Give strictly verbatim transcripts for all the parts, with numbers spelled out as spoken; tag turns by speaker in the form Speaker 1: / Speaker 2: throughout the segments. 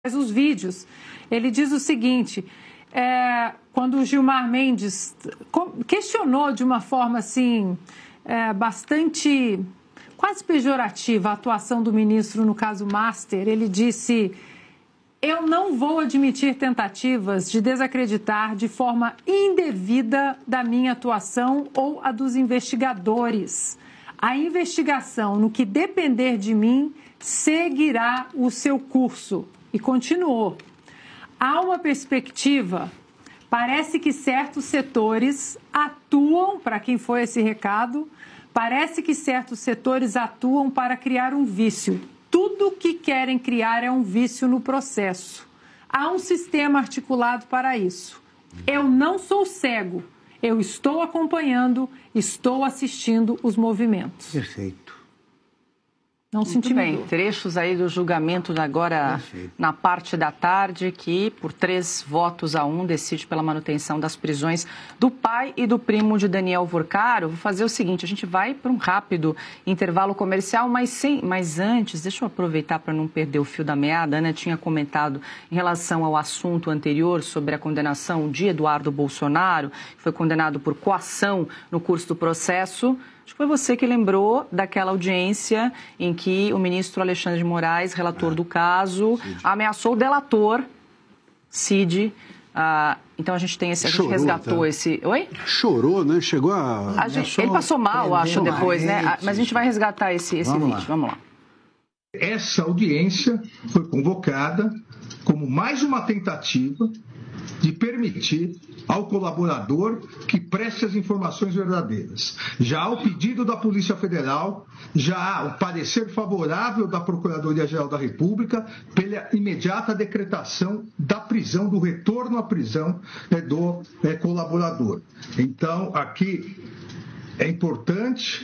Speaker 1: os vídeos. Ele diz o seguinte, é, quando o Gilmar Mendes questionou de uma forma assim, é, bastante, quase pejorativa a atuação do ministro no caso Master, ele disse: eu não vou admitir tentativas de desacreditar de forma indevida da minha atuação ou a dos investigadores. A investigação, no que depender de mim, seguirá o seu curso. E continuou. Há uma perspectiva, parece que certos setores atuam, para quem foi esse recado, parece que certos setores atuam para criar um vício. Tudo que querem criar é um vício no processo. Há um sistema articulado para isso. Eu não sou cego, eu estou acompanhando, estou assistindo os movimentos.
Speaker 2: Perfeito.
Speaker 1: Não se
Speaker 3: Muito
Speaker 1: intimidou.
Speaker 3: bem, trechos aí do julgamento agora Perfeito. Na parte da tarde, que por três votos a um decide pela manutenção das prisões do pai e do primo de Daniel Vorcaro. Vou fazer o seguinte, a gente vai para um rápido intervalo comercial, mas, sem, mas antes, deixa eu aproveitar para não perder o fio da meada. A Ana tinha comentado em relação ao assunto anterior sobre a condenação de Eduardo Bolsonaro, que foi condenado por coação no curso do processo. Acho que foi você que lembrou daquela audiência em que o ministro Alexandre de Moraes, relator ah, do caso, Cid. ameaçou o delator, Cid. Ah, então a gente tem esse, a gente resgatou tá? esse... Oi?
Speaker 2: Chorou, né? Chegou a...
Speaker 3: a gente, ele passou mal, acho, depois, né? Mas a gente vai resgatar esse, esse Vamos vídeo. Lá. Vamos lá.
Speaker 4: Essa audiência foi convocada como mais uma tentativa de permitir ao colaborador que preste as informações verdadeiras. Já há o pedido da Polícia Federal, já há o parecer favorável da Procuradoria-Geral da República pela imediata decretação da prisão, do retorno à prisão é, do é, colaborador. Então, aqui é importante,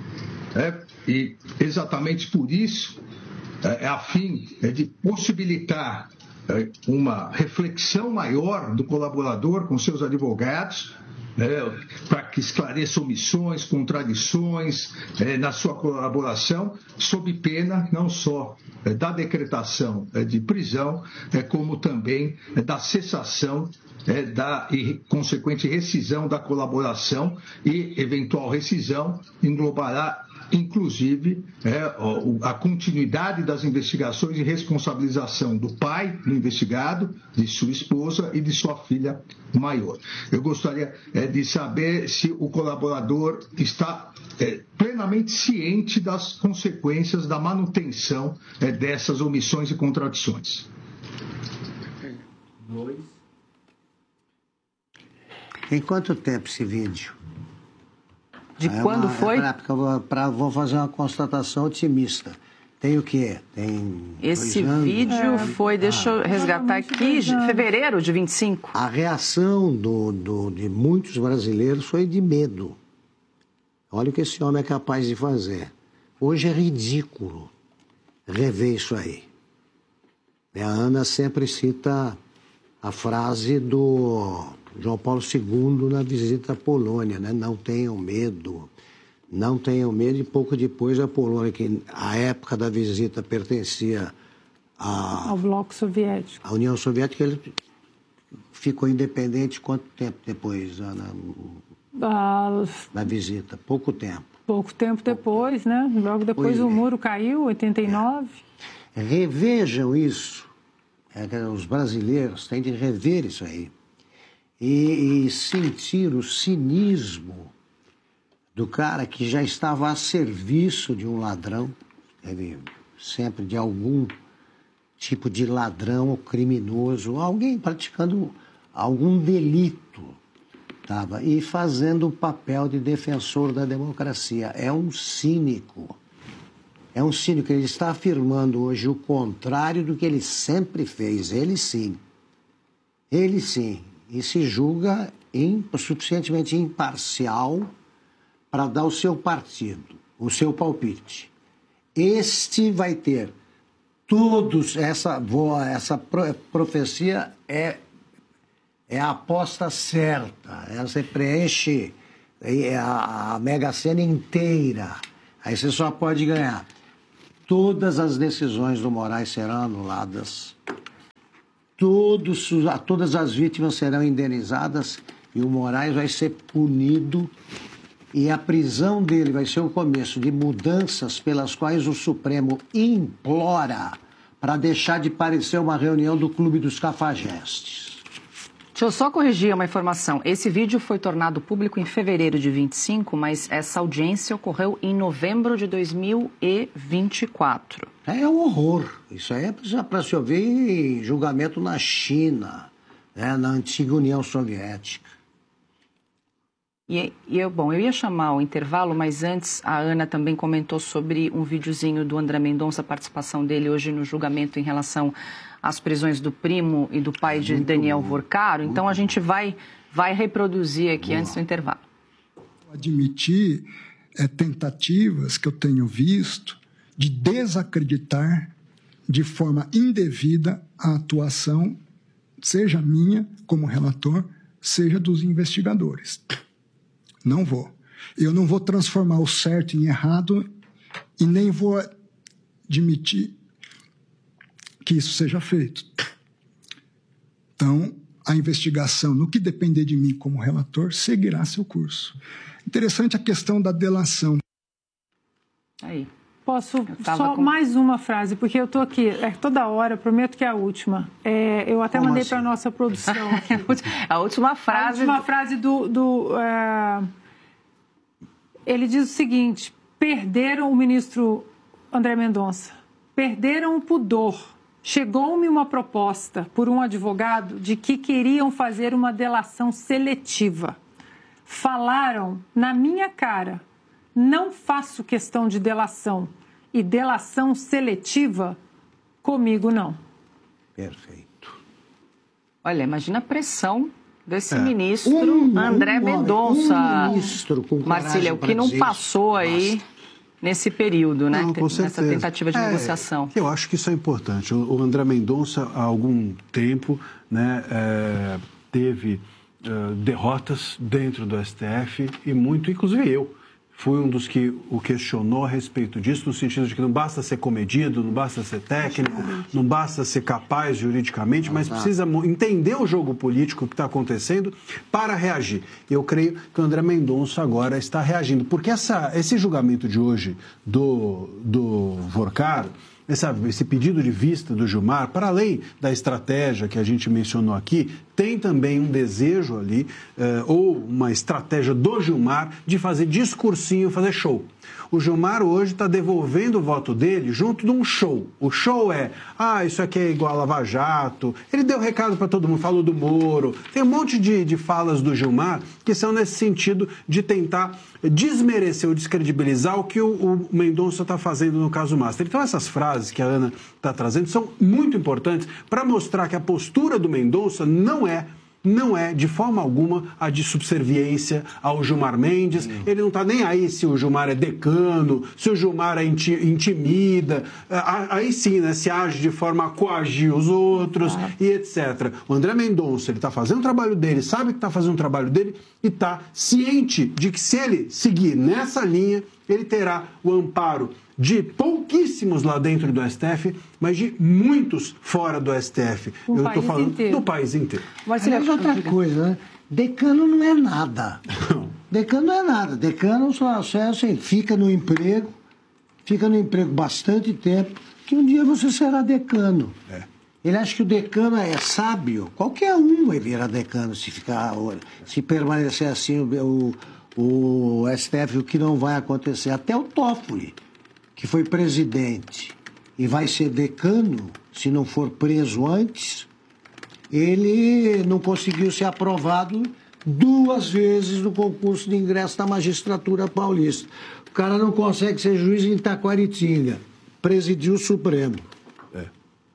Speaker 4: é, e exatamente por isso, é, é a fim é, de possibilitar uma reflexão maior do colaborador com seus advogados, né, para que esclareça omissões, contradições é, na sua colaboração, sob pena não só é, da decretação é, de prisão, é, como também é, da cessação é, da e consequente rescisão da colaboração, e eventual rescisão englobará inclusive é, a continuidade das investigações e responsabilização do pai do investigado, de sua esposa e de sua filha maior. Eu gostaria é, de saber se o colaborador está é, plenamente ciente das consequências da manutenção é, dessas omissões e contradições.
Speaker 2: Dois. Em quanto tempo esse vídeo?
Speaker 3: De é quando
Speaker 2: uma,
Speaker 3: foi?
Speaker 2: É pra, pra, vou fazer uma constatação otimista. Tem o quê? Tem
Speaker 3: Esse vídeo é, foi, deixa ah, eu resgatar aqui, fevereiro de vinte e cinco.
Speaker 2: A reação do, do, de muitos brasileiros foi de medo. Olha o que esse homem é capaz de fazer. Hoje é ridículo rever isso aí. A Ana sempre cita a frase do João Paulo segundo na visita à Polônia, né? Não tenham medo, não tenham medo. E pouco depois a Polônia, que à época da visita pertencia a,
Speaker 1: ao bloco soviético.
Speaker 2: A União Soviética, ele ficou independente quanto tempo depois, Ana,
Speaker 1: ah,
Speaker 2: da visita? Pouco tempo.
Speaker 1: Pouco tempo depois, né? Logo depois pois o é. muro caiu, oitenta e nove.
Speaker 2: É. Revejam isso. É, os brasileiros têm de rever isso aí. E, e sentir o cinismo do cara que já estava a serviço de um ladrão, ele, sempre de algum tipo de ladrão ou criminoso, alguém praticando algum delito, tava, e fazendo o papel de defensor da democracia. É um cínico. É um cínico. Ele está afirmando hoje o contrário do que ele sempre fez. Ele sim. Ele sim. E se julga in, suficientemente imparcial para dar o seu partido, o seu palpite. Este vai ter todos, essa, essa profecia é, é a aposta certa. Você preenche a, a Mega Sena inteira, aí você só pode ganhar. Todas as decisões do Moraes serão anuladas todos, todas as vítimas serão indenizadas e o Moraes vai ser punido. E a prisão dele vai ser o começo de mudanças pelas quais o Supremo implora para deixar de parecer uma reunião do Clube dos Cafajestes.
Speaker 3: Deixa eu só corrigir uma informação. Esse vídeo foi tornado público em fevereiro de vinte e cinco, mas essa audiência ocorreu em novembro de dois mil e vinte e quatro.
Speaker 2: É um horror. Isso aí é para se ouvir em julgamento na China, né, na antiga União Soviética.
Speaker 3: E, e eu, bom, eu ia chamar o intervalo, mas antes a Ana também comentou sobre um videozinho do André Mendonça, a participação dele hoje no julgamento em relação às prisões do primo e do pai de Daniel Vorcaro. Então a gente vai, vai reproduzir aqui antes do intervalo.
Speaker 5: Admitir é, tentativas que eu tenho visto de desacreditar de forma indevida a atuação, seja minha como relator, seja dos investigadores. Não vou. Eu não vou transformar o certo em errado e nem vou admitir que isso seja feito. Então, a investigação, no que depender de mim como relator, seguirá seu curso. Interessante a questão da delação.
Speaker 3: Aí.
Speaker 1: Posso só
Speaker 3: com...
Speaker 1: mais uma frase, porque eu estou aqui é, toda hora, prometo que é a última. É, eu até Como mandei assim? para a nossa produção. Aqui.
Speaker 3: A última frase...
Speaker 1: A última frase do... do uh, ele diz o seguinte: perderam o ministro André Mendonça, perderam o pudor. Chegou-me uma proposta por um advogado de que queriam fazer uma delação seletiva. Falaram na minha cara: não faço questão de delação. E delação seletiva, comigo não.
Speaker 2: Perfeito.
Speaker 3: Olha, imagina a pressão desse
Speaker 2: é.
Speaker 3: ministro
Speaker 2: um,
Speaker 3: André
Speaker 2: um,
Speaker 3: Mendonça.
Speaker 2: Um ministro com
Speaker 3: Marcília, o que não passou aí Basta. nesse período, né?
Speaker 6: Não, com
Speaker 3: Nessa tentativa de
Speaker 6: é,
Speaker 3: negociação.
Speaker 6: Eu acho que isso é importante. O, o André Mendonça, há algum tempo, né, é, teve é, derrotas dentro do S T F e muito, inclusive eu. Fui um dos que o questionou a respeito disso, no sentido de que não basta ser comedido, não basta ser técnico, não basta ser capaz juridicamente, mas precisa entender o jogo político que está acontecendo para reagir. Eu creio que o André Mendonça agora está reagindo, porque essa, esse julgamento de hoje do, do Vorcaro, Essa, esse pedido de vista do Gilmar, para além da estratégia que a gente mencionou aqui, tem também um desejo ali, eh, ou uma estratégia do Gilmar de fazer discursinho, fazer show. O Gilmar hoje está devolvendo o voto dele junto de um show. O show é, ah, isso aqui é igual a Lava Jato. Ele deu recado para todo mundo, falou do Moro. Tem um monte de, de falas do Gilmar que são nesse sentido de tentar desmerecer ou descredibilizar o que o, o Mendonça está fazendo no caso Master. Então essas frases que a Ana está trazendo são muito importantes para mostrar que a postura do Mendonça não é não é, de forma alguma, a de subserviência ao Gilmar Mendes. Uhum. Ele não está nem aí se o Gilmar é decano, se o Gilmar é inti intimida. Aí sim, né, se age de forma a coagir os outros, ah. e etcétera. O André Mendonça, ele está fazendo o trabalho dele, sabe que está fazendo o trabalho dele e está ciente de que se ele seguir nessa linha, ele terá o amparo de pouquíssimos lá dentro do S T F, mas de muitos fora do S T F.
Speaker 1: O
Speaker 6: Eu estou falando
Speaker 1: inteiro.
Speaker 6: do país inteiro.
Speaker 2: Mas é outra coisa, né? Decano não é nada.
Speaker 6: Não.
Speaker 2: Decano não é nada. Decano só, só é assim, fica no emprego, fica no emprego bastante tempo, que um dia você será decano.
Speaker 6: É.
Speaker 2: Ele acha que o decano é sábio. Qualquer um vai virar decano se ficar, se permanecer assim o, o, o S T F, o que não vai acontecer. Até o Toffoli, que foi presidente e vai ser decano, se não for preso antes, ele não conseguiu ser aprovado duas vezes no concurso de ingresso da magistratura paulista. O cara não consegue ser juiz em Taquaritinga, presidiu o Supremo.
Speaker 6: É.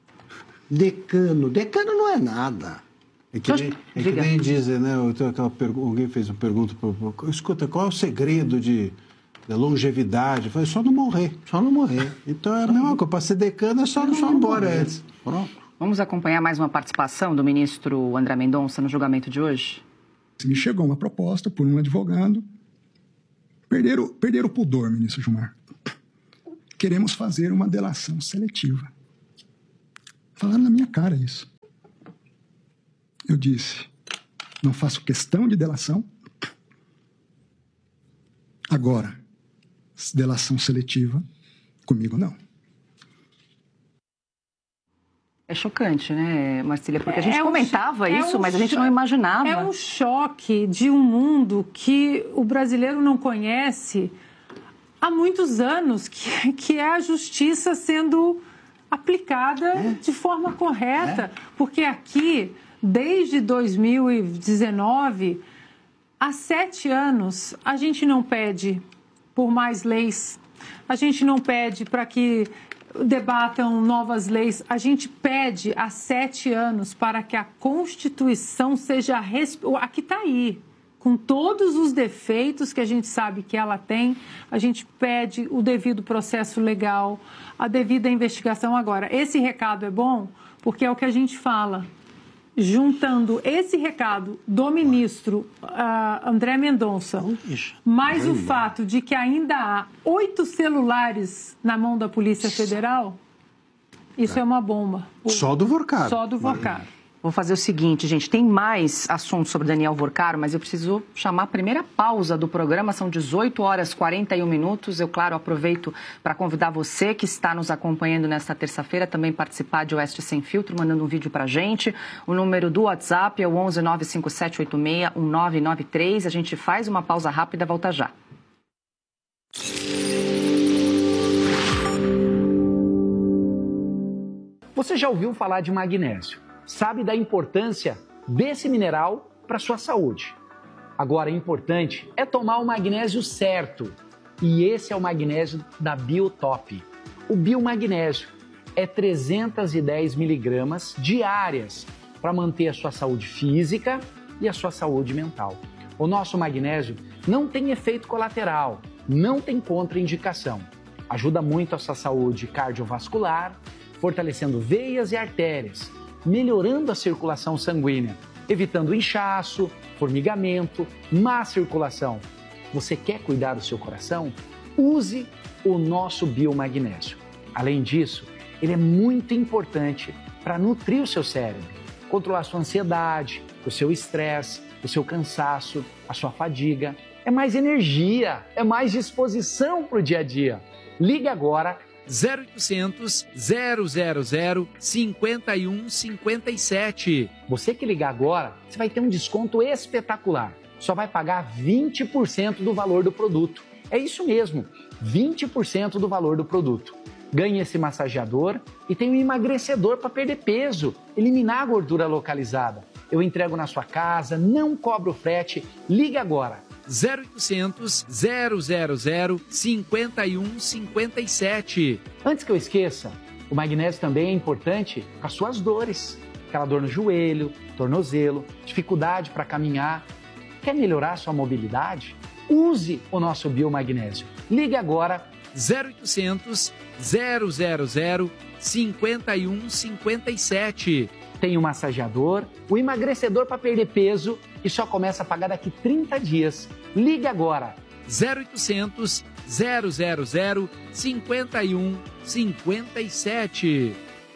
Speaker 2: Decano. Decano não é nada.
Speaker 6: É que nem, é que nem dizem, né? Alguém fez uma pergunta, escuta, qual é o segredo de... da longevidade, foi só não morrer.
Speaker 2: Só não morrer.
Speaker 6: Então é a mesma coisa, para ser decano é só não, só embora morrer. Antes.
Speaker 2: Pronto.
Speaker 3: Vamos acompanhar mais uma participação do ministro André Mendonça no julgamento de hoje?
Speaker 5: Me chegou uma proposta por um advogado. Perderam, perderam o pudor, ministro Gilmar. Queremos fazer uma delação seletiva. Falaram na minha cara isso. eu disse, não faço questão de delação. Agora, delação seletiva, comigo não.
Speaker 3: É chocante, né, Marcília? Porque a gente
Speaker 1: é
Speaker 3: comentava
Speaker 1: um,
Speaker 3: isso,
Speaker 1: é um
Speaker 3: mas a gente não imaginava.
Speaker 1: É um choque de um mundo que o brasileiro não conhece há muitos anos, que, que é a justiça sendo aplicada é. de forma correta. É. Porque aqui, desde dois mil e dezenove, há sete anos, a gente não pede por mais leis, a gente não pede para que debatam novas leis. A gente pede há sete anos para que a Constituição seja... Resp... Aqui está aí, com todos os defeitos que a gente sabe que ela tem, a gente pede o devido processo legal, a devida investigação. Agora, esse recado é bom porque é o que a gente fala. Juntando esse recado do ministro uh, André Mendonça, mais o fato de que ainda há oito celulares na mão da Polícia Federal, isso é, é uma bomba.
Speaker 6: Só do Vorcaro.
Speaker 1: Só do Vorcaro.
Speaker 3: Vou fazer o seguinte, gente, tem mais assuntos sobre Daniel Vorcaro, mas eu preciso chamar a primeira pausa do programa, são dezoito horas e quarenta e um minutos. Eu, claro, aproveito para convidar você que está nos acompanhando nesta terça-feira também participar de Oeste Sem Filtro, mandando um vídeo para a gente. O número do WhatsApp é o onze nove cinco sete oito seis um nove nove três. A gente faz uma pausa rápida, volta já.
Speaker 7: Você já ouviu falar de magnésio? Sabe da importância desse mineral para a sua saúde. Agora, o importante é tomar o magnésio certo. E esse é o magnésio da Biotop. O biomagnésio é trezentos e dez miligramas diárias para manter a sua saúde física e a sua saúde mental. O nosso magnésio não tem efeito colateral, não tem contraindicação. Ajuda muito a sua saúde cardiovascular, fortalecendo veias e artérias, melhorando a circulação sanguínea, evitando inchaço, formigamento, má circulação. Você quer cuidar do seu coração? Use o nosso biomagnésio. Além disso, ele é muito importante para nutrir o seu cérebro, controlar a sua ansiedade, o seu estresse, o seu cansaço, a sua fadiga. É mais energia, é mais disposição para o dia a dia. Ligue agora zero oitocentos, zero zero zero, cinco um cinco sete. Você que ligar agora, você vai ter um desconto espetacular. Só vai pagar vinte por cento do valor do produto. É isso mesmo, vinte por cento do valor do produto. Ganhe esse massageador e tem um emagrecedor para perder peso, eliminar a gordura localizada. Eu entrego na sua casa, não cobro frete. Ligue agora. zero oitocentos, zero zero zero, cinco um cinco sete. Antes que eu esqueça, o magnésio também é importante para as suas dores. Aquela dor no joelho, tornozelo, dificuldade para caminhar. Quer melhorar a sua mobilidade? Use o nosso biomagnésio. Ligue agora zero oitocentos, zero zero zero, cinco um cinco sete. Tem o massageador, o emagrecedor para perder peso e só começa a pagar daqui trinta dias. Ligue agora, zero oitocentos, zero zero zero, cinco um cinco sete.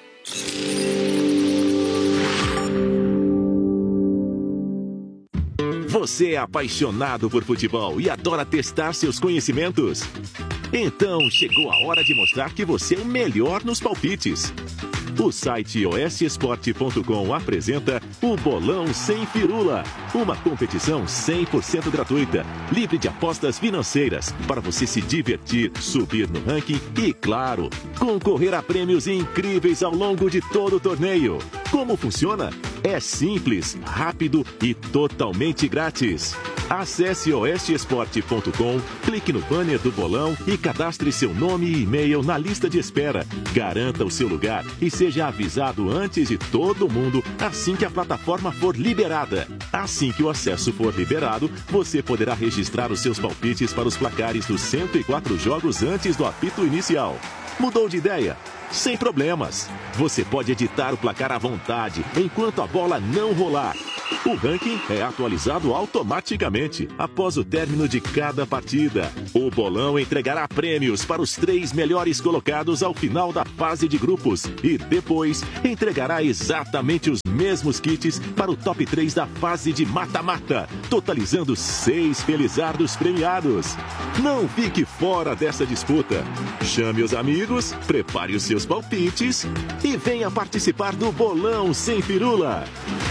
Speaker 8: Você é apaixonado por futebol e adora testar seus conhecimentos? Então chegou a hora de mostrar que você é o melhor nos palpites. O site oeste esporte ponto com apresenta o Bolão Sem Firula, uma competição cem por cento gratuita, livre de apostas financeiras, para você se divertir, subir no ranking e, claro, concorrer a prêmios incríveis ao longo de todo o torneio. Como funciona? É simples, rápido e totalmente grátis. Acesse oeste esporte ponto com, clique no banner do bolão e cadastre seu nome e e-mail na lista de espera. Garanta o seu lugar e seja avisado antes de todo mundo assim que a plataforma for liberada. Assim que o acesso for liberado, você poderá registrar os seus palpites para os placares dos cento e quatro jogos antes do apito inicial. Mudou de ideia? Sem problemas. Você pode editar o placar à vontade enquanto a bola não rolar. O ranking é atualizado automaticamente após o término de cada partida. O bolão entregará prêmios para os três melhores colocados ao final da fase de grupos e depois entregará exatamente os mesmos kits para o top três da fase de mata-mata, totalizando seis felizardos premiados. Não fique fora dessa disputa. Chame os amigos, prepare os seus palpites e venha participar do Bolão Sem Firula.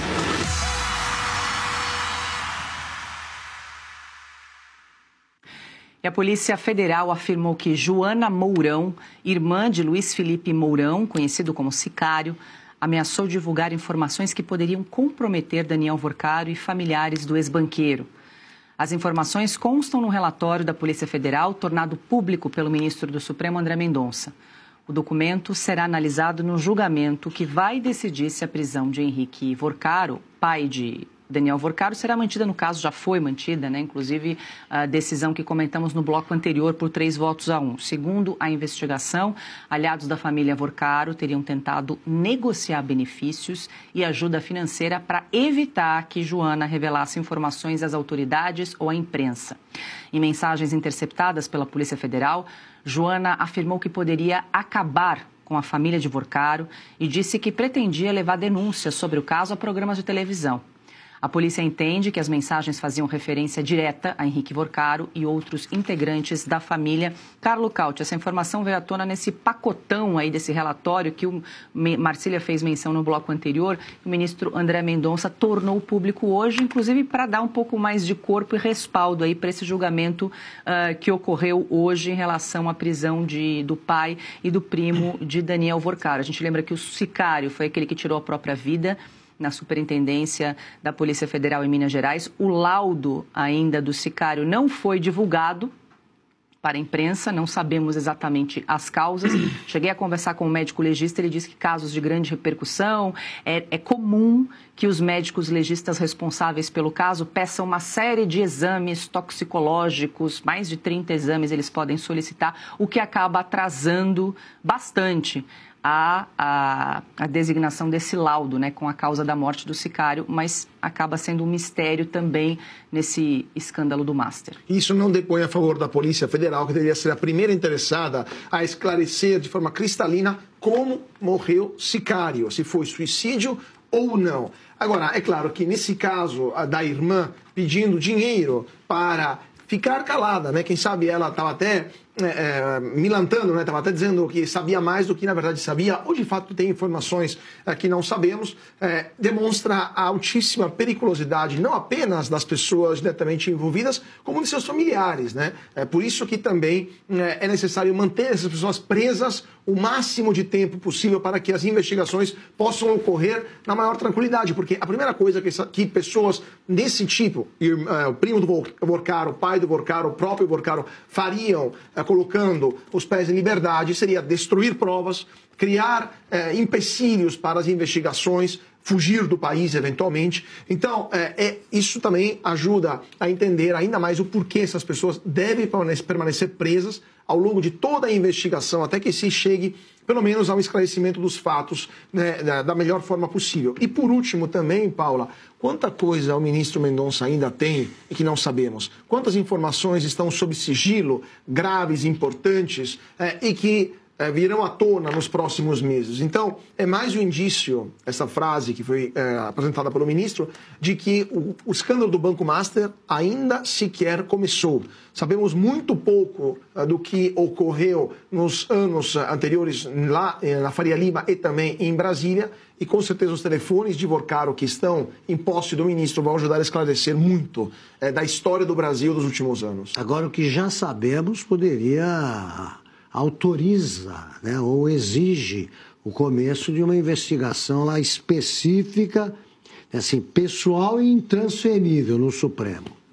Speaker 3: E a Polícia Federal afirmou que Joana Mourão, irmã de Luiz Felipe Mourão, conhecido como Sicário, ameaçou divulgar informações que poderiam comprometer Daniel Vorcaro e familiares do ex-banqueiro. As informações constam no relatório da Polícia Federal, tornado público pelo ministro do Supremo, André Mendonça. O documento será analisado no julgamento que vai decidir se a prisão de Henrique Vorcaro, pai de Daniel Vorcaro, será mantida, no caso já foi mantida, né? Inclusive a decisão que comentamos no bloco anterior por três votos a um. Segundo a investigação, aliados da família Vorcaro teriam tentado negociar benefícios e ajuda financeira para evitar que Joana revelasse informações às autoridades ou à imprensa. Em mensagens interceptadas pela Polícia Federal, Joana afirmou que poderia acabar com a família de Vorcaro e disse que pretendia levar denúncias sobre o caso a programas de televisão. A polícia entende que as mensagens faziam referência direta a Henrique Vorcaro e outros integrantes da família. Carlo Cauti, essa informação veio à tona nesse pacotão aí desse relatório que o Marcília fez menção no bloco anterior. O ministro André Mendonça tornou público hoje, inclusive para dar um pouco mais de corpo e respaldo aí para esse julgamento uh, que ocorreu hoje em relação à prisão de, do pai e do primo de Daniel Vorcaro. A gente lembra que o Sicário foi aquele que tirou a própria vida na Superintendência da Polícia Federal em Minas Gerais. O laudo ainda do Sicário não foi divulgado para a imprensa, não sabemos exatamente as causas. Cheguei a conversar com um médico legista, ele disse que casos de grande repercussão, é, é comum que os médicos legistas responsáveis pelo caso peçam uma série de exames toxicológicos, mais de trinta exames eles podem solicitar, o que acaba atrasando bastante A, a, a designação desse laudo, né, com a causa da morte do Sicário, mas acaba sendo um mistério também nesse escândalo do Master.
Speaker 9: Isso não depõe a favor da Polícia Federal, que deveria ser a primeira interessada a esclarecer de forma cristalina como morreu Sicário, se foi suicídio ou não. Agora, é claro que nesse caso a da irmã pedindo dinheiro para ficar calada, né? Quem sabe ela estava até é, é, milantando, né? Estava até dizendo que sabia mais do que na verdade sabia, ou de fato tem informações é, que não sabemos, é, demonstra a altíssima periculosidade, não apenas das pessoas diretamente envolvidas, como de seus familiares, né? É por isso que também é, é necessário manter essas pessoas presas o máximo de tempo possível para que as investigações possam ocorrer na maior tranquilidade, porque a primeira coisa que, que pessoas desse tipo, uh, o primo do Vorcaro, o pai do Vorcaro, o próprio Vorcaro, fariam uh, colocando os pés em liberdade seria destruir provas, criar uh, empecilhos para as investigações, fugir do país eventualmente. Então, é, é, isso também ajuda a entender ainda mais o porquê essas pessoas devem permanecer presas ao longo de toda a investigação, até que se chegue, pelo menos, ao esclarecimento dos fatos, né, da, da melhor forma possível. E, por último, também, Paula, quanta coisa o ministro Mendonça ainda tem e que não sabemos? Quantas informações estão sob sigilo, graves, importantes, é, e que é, virão à tona nos próximos meses? Então, é mais um indício, essa frase que foi é, apresentada pelo ministro, de que o, o escândalo do Banco Master ainda sequer começou. Sabemos muito pouco uh, do que ocorreu nos anos uh, anteriores lá uh, na Faria Lima e também em Brasília, e com certeza os telefones de Vorcaro que estão em posse do ministro vão ajudar a esclarecer muito uh, da história do Brasil dos últimos anos.
Speaker 2: Agora, o que já sabemos poderia autoriza, né, ou exige o começo de uma investigação lá específica, assim, pessoal e intransferível no Supremo.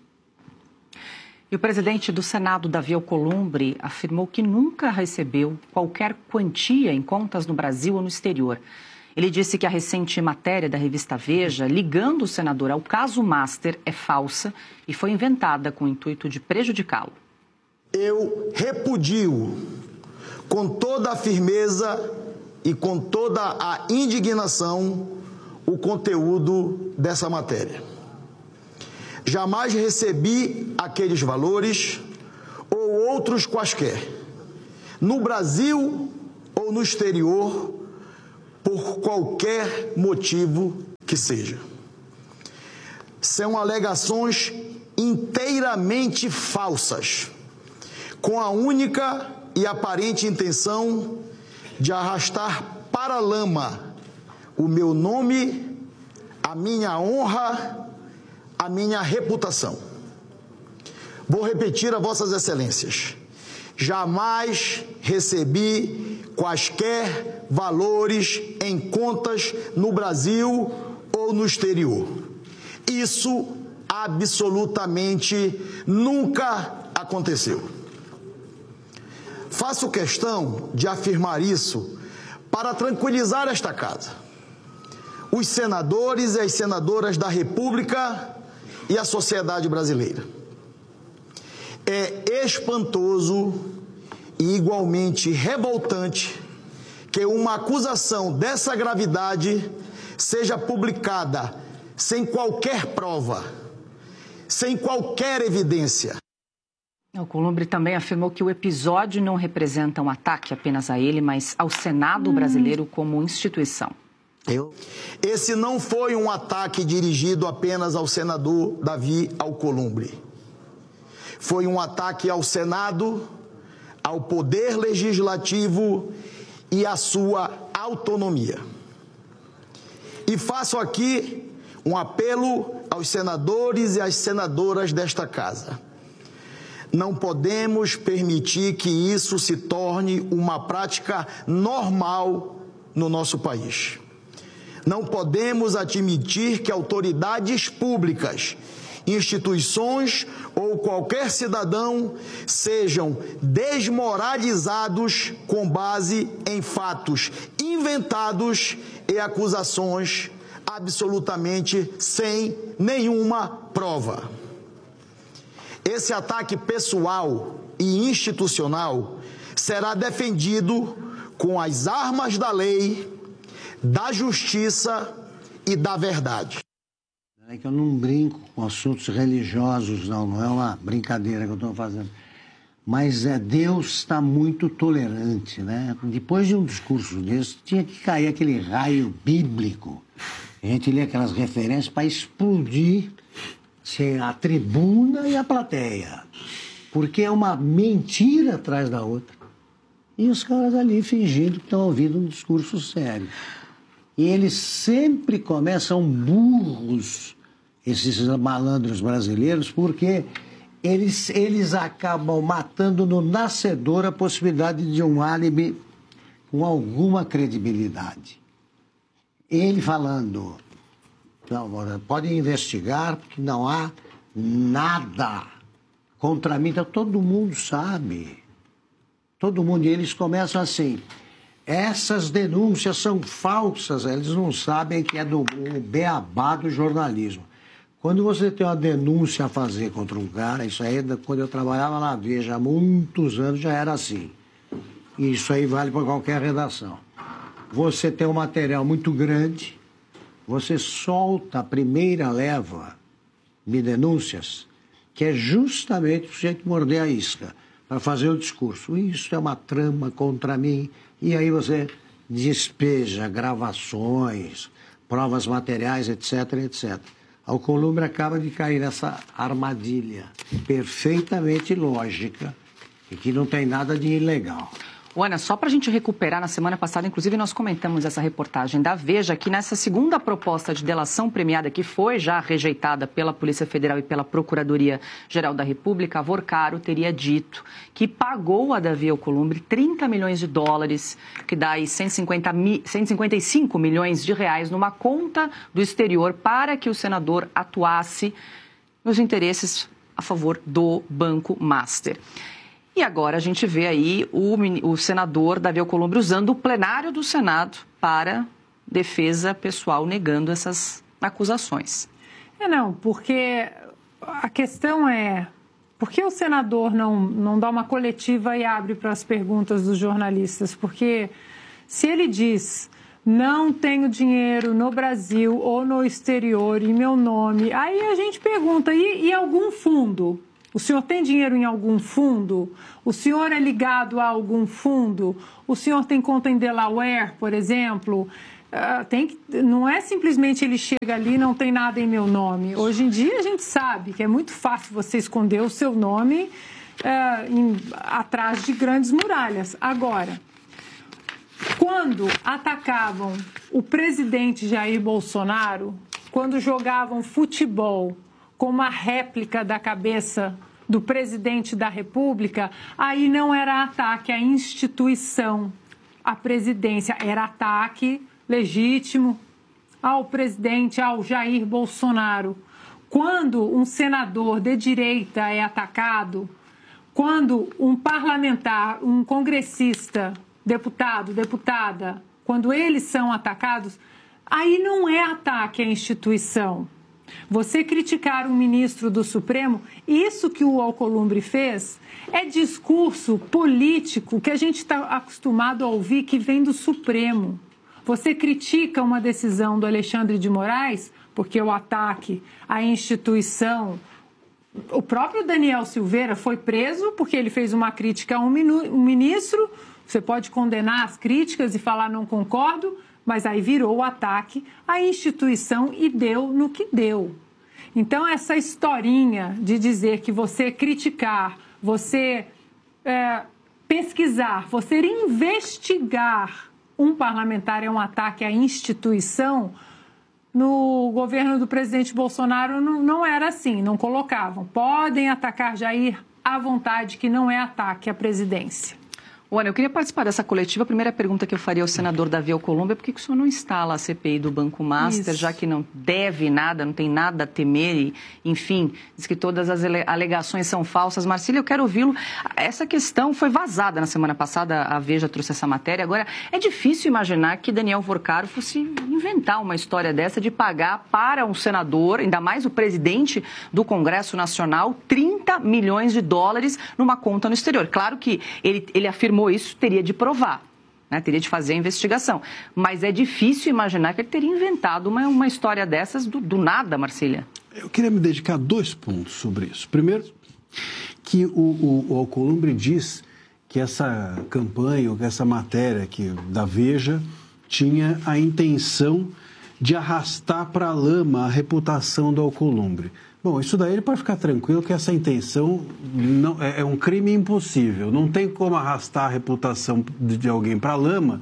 Speaker 3: E o presidente do Senado, Davi Alcolumbre, afirmou que nunca recebeu qualquer quantia em contas no Brasil ou no exterior. Ele disse que a recente matéria da revista Veja, ligando o senador ao caso Master, é falsa e foi inventada com o intuito de prejudicá-lo.
Speaker 10: Eu repudio com toda a firmeza e com toda a indignação o conteúdo dessa matéria. Jamais recebi aqueles valores ou outros quaisquer, no Brasil ou no exterior, por qualquer motivo que seja. São alegações inteiramente falsas, com a única e aparente intenção de arrastar para a lama o meu nome, a minha honra, a minha reputação. Vou repetir a vossas excelências. Jamais recebi quaisquer valores em contas no Brasil ou no exterior. Isso absolutamente nunca aconteceu. Faço questão de afirmar isso para tranquilizar esta casa, os senadores e as senadoras da República e a sociedade brasileira. É espantoso e igualmente revoltante que uma acusação dessa gravidade seja publicada sem qualquer prova, sem qualquer evidência.
Speaker 3: O Columbre também afirmou que o episódio não representa um ataque apenas a ele, mas ao Senado brasileiro como instituição.
Speaker 10: Eu? Esse não foi um ataque dirigido apenas ao senador Davi Alcolumbre. Foi um ataque ao Senado, ao Poder Legislativo e à sua autonomia. E faço aqui um apelo aos senadores e às senadoras desta casa. Não podemos permitir que isso se torne uma prática normal no nosso país. Não podemos admitir que autoridades públicas, instituições ou qualquer cidadão sejam desmoralizados com base em fatos inventados e acusações absolutamente sem nenhuma prova. Esse ataque pessoal e institucional será defendido com as armas da lei, da justiça e da verdade.
Speaker 2: É que eu não brinco com assuntos religiosos, não, não é uma brincadeira que eu estou fazendo. Mas é, Deus está muito tolerante, né? Depois de um discurso desse, tinha que cair aquele raio bíblico. A gente lê aquelas referências para explodir a tribuna e a plateia. Porque é uma mentira atrás da outra. E os caras ali fingindo que estão ouvindo um discurso sério. E eles sempre começam burros, esses malandros brasileiros, porque eles, eles acabam matando no nascedor a possibilidade de um álibi com alguma credibilidade. Ele falando, não, pode investigar, porque não há nada contra mim. Então, todo mundo sabe. Todo mundo. E eles começam assim. Essas denúncias são falsas. Eles não sabem que é do beabá do jornalismo. Quando você tem uma denúncia a fazer contra um cara, isso aí, quando eu trabalhava na Veja há muitos anos, já era assim. E isso aí vale para qualquer redação. Você tem um material muito grande, você solta a primeira leva de denúncias, que é justamente o jeito de morder a isca, para fazer o discurso. Isso é uma trama contra mim. E aí você despeja gravações, provas materiais, etc, etcétera. Alcolumbre acaba de cair nessa armadilha perfeitamente lógica e que não tem nada de ilegal.
Speaker 3: Ana, só para a gente recuperar, na semana passada, inclusive, nós comentamos essa reportagem da Veja, que nessa segunda proposta de delação premiada, que foi já rejeitada pela Polícia Federal e pela Procuradoria-Geral da República, a Vorcaro teria dito que pagou a Davi Alcolumbre trinta milhões de dólares, que dá aí cento e cinquenta, cento e cinquenta e cinco milhões de reais numa conta do exterior para que o senador atuasse nos interesses a favor do Banco Master. E agora a gente vê aí o, o senador Davi Alcolumbre usando o plenário do Senado para defesa pessoal, negando essas acusações.
Speaker 1: É, não, porque a questão é, por que o senador não, não dá uma coletiva e abre para as perguntas dos jornalistas? Porque se ele diz, não tenho dinheiro no Brasil ou no exterior em meu nome. Aí a gente pergunta, e, e algum fundo? O senhor tem dinheiro em algum fundo? O senhor é ligado a algum fundo? O senhor tem conta em Delaware, por exemplo? Uh, tem que, não é simplesmente ele chega ali e não tem nada em meu nome. Hoje em dia a gente sabe que é muito fácil você esconder o seu nome uh, em, atrás de grandes muralhas. Agora, quando atacavam o presidente Jair Bolsonaro, quando jogavam futebol com uma réplica da cabeça do presidente da República, aí não era ataque à instituição, à presidência, era ataque legítimo ao presidente, ao Jair Bolsonaro. Quando um senador de direita é atacado, quando um parlamentar, um congressista, deputado, deputada, quando eles são atacados, aí não é ataque à instituição. Você criticar um ministro do Supremo, isso que o Alcolumbre fez é discurso político que a gente está acostumado a ouvir que vem do Supremo. Você critica uma decisão do Alexandre de Moraes, porque o ataque à instituição... O próprio Daniel Silveira foi preso porque ele fez uma crítica a um, minu... um ministro. Você pode condenar as críticas e falar não concordo, mas aí virou o ataque à instituição e deu no que deu. Então, essa historinha de dizer que você criticar, você é, pesquisar, você investigar um parlamentar é um ataque à instituição, no governo do presidente Bolsonaro não, não era assim, não colocavam. Podem atacar Jair à vontade, que não é ataque à presidência.
Speaker 3: Olha, eu queria participar dessa coletiva. A primeira pergunta que eu faria ao senador Davi Alcolumbre é por que o senhor não instala a C P I do Banco Master, Isso. já que não deve nada, não tem nada a temer e, enfim, diz que todas as alegações são falsas. Marcílio, eu quero ouvi-lo. Essa questão foi vazada na semana passada, a Veja trouxe essa matéria. Agora, é difícil imaginar que Daniel Vorcaro fosse inventar uma história dessa de pagar para um senador, ainda mais o presidente do Congresso Nacional, trinta milhões de dólares numa conta no exterior. Claro que ele, ele afirmou isso, teria de provar, né? Teria de fazer a investigação. Mas é difícil imaginar que ele teria inventado uma, uma história dessas do, do nada, Marcília.
Speaker 6: Eu queria me dedicar a dois pontos sobre isso. Primeiro, que o, o, o Alcolumbre diz que essa campanha, ou que essa matéria aqui da Veja tinha a intenção de arrastar para a lama a reputação do Alcolumbre. Bom, isso daí ele pode ficar tranquilo que essa intenção não, é, é um crime impossível. Não tem como arrastar a reputação de, de alguém para a lama,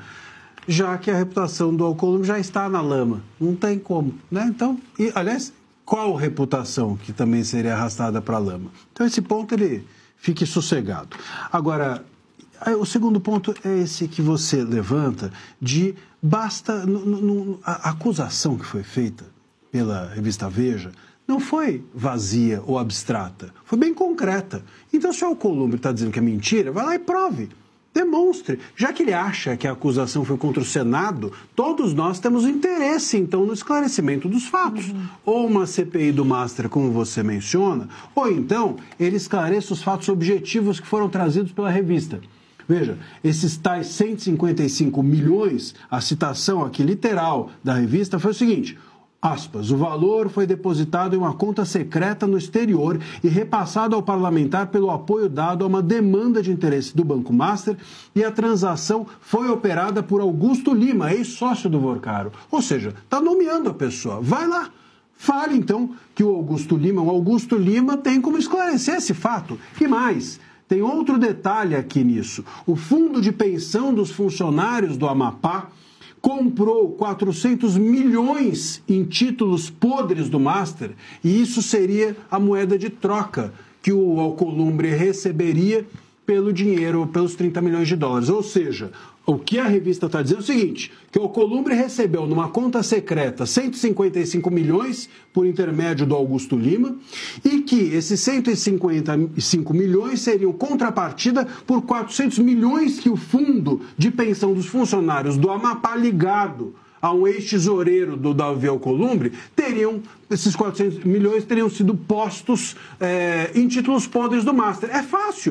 Speaker 6: já que a reputação do Alcolumbre já está na lama. Não tem como, né? Então, e, aliás, qual reputação que também seria arrastada para a lama? Então, esse ponto, ele fique sossegado. Agora, o segundo ponto é esse que você levanta de basta... No, no, a acusação que foi feita pela revista Veja não foi vazia ou abstrata, foi bem concreta. Então, se o Alcolumbre está dizendo que é mentira, vai lá e prove, demonstre. Já que ele acha que a acusação foi contra o Senado, todos nós temos interesse, então, no esclarecimento dos fatos. Uhum. Ou uma C P I do Master, como você menciona, ou então ele esclareça os fatos objetivos que foram trazidos pela revista. Veja, esses tais cento e cinquenta e cinco milhões, a citação aqui literal da revista foi o seguinte... Aspas, o valor foi depositado em uma conta secreta no exterior e repassado ao parlamentar pelo apoio dado a uma demanda de interesse do Banco Master e a transação foi operada por Augusto Lima, ex-sócio do Vorcaro. Ou seja, está nomeando a pessoa. Vai lá, fale então que o Augusto Lima, o Augusto Lima tem como esclarecer esse fato. E mais... Tem outro detalhe aqui nisso. O fundo de pensão dos funcionários do Amapá comprou quatrocentos milhões em títulos podres do Master e isso seria a moeda de troca que o Alcolumbre receberia pelo dinheiro, pelos trinta milhões de dólares. Ou seja, o que a revista está dizendo é o seguinte, que o Alcolumbre recebeu numa conta secreta cento e cinquenta e cinco milhões por intermédio do Augusto Lima e que esses cento e cinquenta e cinco milhões seriam contrapartida por quatrocentos milhões que o fundo de pensão dos funcionários do Amapá ligado a um ex-tesoureiro do Davi Alcolumbre, teriam, esses quatrocentos milhões teriam sido postos é, em títulos podres do Master. É fácil.